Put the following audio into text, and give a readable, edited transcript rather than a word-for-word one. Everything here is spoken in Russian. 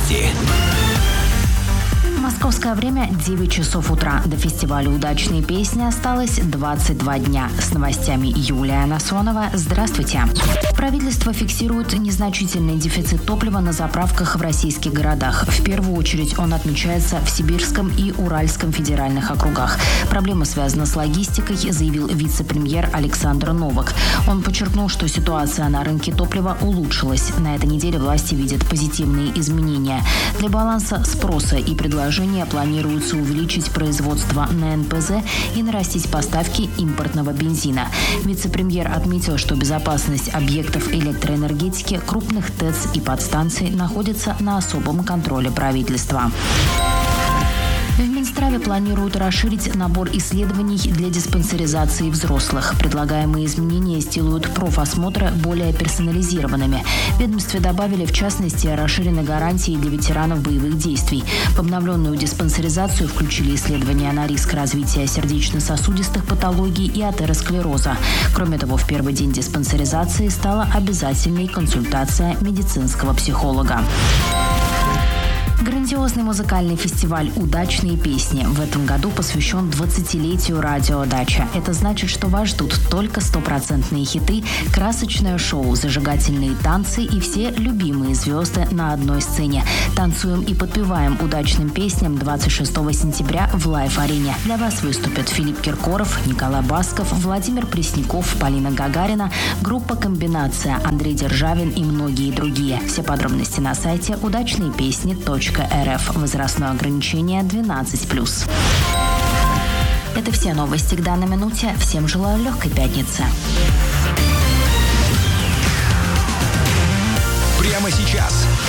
новости. Московское время 9 часов утра. До фестиваля «Удачные песни» осталось 22 дня. С новостями Юлия Насонова. Здравствуйте. Правительство фиксирует незначительный дефицит топлива на заправках в российских городах. В первую очередь он отмечается в Сибирском и Уральском федеральных округах. Проблема связана с логистикой, заявил вице-премьер Александр Новак. Он подчеркнул, что ситуация на рынке топлива улучшилась. На этой неделе власти видят позитивные изменения. Для баланса спроса и предложения планируется увеличить производство на НПЗ и нарастить поставки импортного бензина. Вице-премьер отметил, что безопасность объектов электроэнергетики, крупных ТЭЦ и подстанций находится на особом контроле правительства. В Минздраве планируют расширить набор исследований для диспансеризации взрослых. Предлагаемые изменения сделают профосмотры более персонализированными. В ведомстве добавили, в частности, расширены гарантии для ветеранов боевых действий. В обновленную диспансеризацию включили исследования на риск развития сердечно-сосудистых патологий и атеросклероза. Кроме того, в первый день диспансеризации стала обязательной консультация медицинского психолога. Грандиозный музыкальный фестиваль «Удачные песни» в этом году посвящен 20-летию радио «Дача». Это значит, что вас ждут только стопроцентные хиты, красочное шоу, зажигательные танцы и все любимые звезды на одной сцене. Танцуем и подпеваем удачным песням 26 сентября в Лайв-арене. Для вас выступят Филипп Киркоров, Николай Басков, Владимир Пресняков, Полина Гагарина, группа «Комбинация», Андрей Державин и многие другие. Все подробности на сайте удачныепесни.рф. Возрастное ограничение 12+. Это все новости к данной минуте. Всем желаю легкой пятницы. Прямо сейчас.